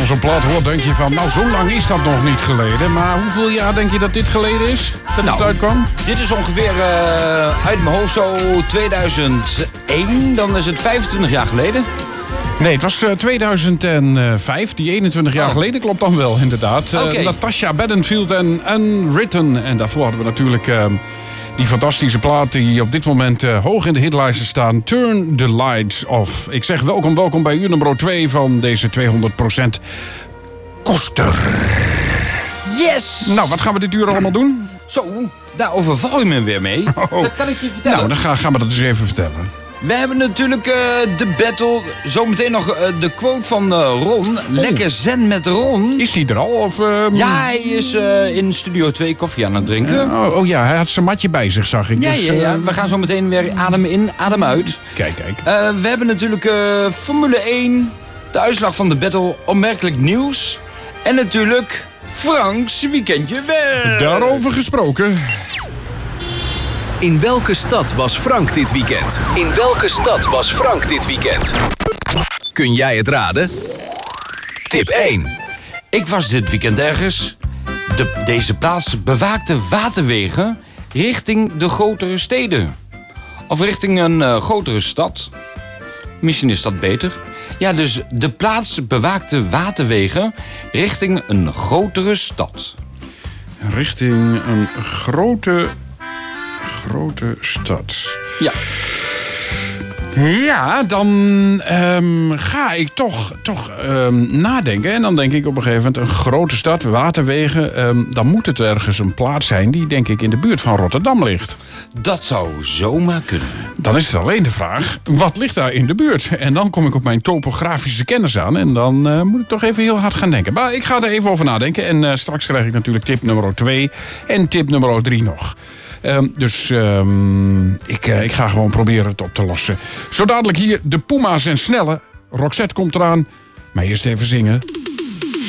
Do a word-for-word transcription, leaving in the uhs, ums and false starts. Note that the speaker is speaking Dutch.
zo'n plaat hoort, denk je van... nou, zo lang is dat nog niet geleden. Maar hoeveel jaar denk je dat dit geleden is? Dat nou, het uitkwam? Dit is ongeveer uh, uit mijn hoofd zo tweeduizend één. Dan is het vijfentwintig jaar geleden. Nee, het was uh, tweeduizend vijf. Die eenentwintig jaar oh. geleden klopt dan wel, inderdaad. Uh, okay. Natasha Bedingfield en Unwritten. En daarvoor hadden we natuurlijk... Uh, die fantastische plaat die op dit moment uh, hoog in de hitlijsten staan. Turn the Lights Off. Ik zeg welkom, welkom bij uur nummer twee van deze tweehonderd procent koster. Yes! Nou, wat gaan we dit uur allemaal doen? Zo, daar overval je me weer mee. Oh. Dat kan ik je vertellen. Nou, dan gaan, gaan we dat eens even vertellen. We hebben natuurlijk uh, de battle. Zometeen nog uh, de quote van uh, Ron. Oh. Lekker zen met Ron. Is die er al? Of, um... Ja, hij is uh, in Studio twee koffie aan het drinken. Uh, oh, oh ja, hij had zijn matje bij zich, zag ik. Ja, dus, ja, ja. Uh... We gaan zo meteen weer adem in, adem uit. Kijk, kijk. Uh, we hebben natuurlijk uh, Formule één. De uitslag van de battle. Opmerkelijk nieuws. En natuurlijk Franks weekendje weg. Daarover gesproken... In welke stad was Frank dit weekend? In welke stad was Frank dit weekend? Kun jij het raden? Tip één. Ik was dit weekend ergens. De, deze plaats bewaakte waterwegen richting de grotere steden. Of richting een uh, grotere stad. Misschien is dat beter. Ja, dus de plaats bewaakte waterwegen richting een grotere stad. Richting een grote... grote stad. Ja. Ja, dan um, ga ik toch, toch um, nadenken. En dan denk ik op een gegeven moment een grote stad, waterwegen. Um, dan moet het ergens een plaats zijn die denk ik in de buurt van Rotterdam ligt. Dat zou zomaar kunnen. Dan is het alleen de vraag, wat ligt daar in de buurt? En dan kom ik op mijn topografische kennis aan. En dan uh, moet ik toch even heel hard gaan denken. Maar ik ga er even over nadenken. En uh, straks krijg ik natuurlijk tip nummer twee en tip nummer drie nog. Um, dus um, ik, uh, ik ga gewoon proberen het op te lossen. Zo dadelijk hier de Puma's en Snelle. Roxette komt eraan. Maar eerst even zingen.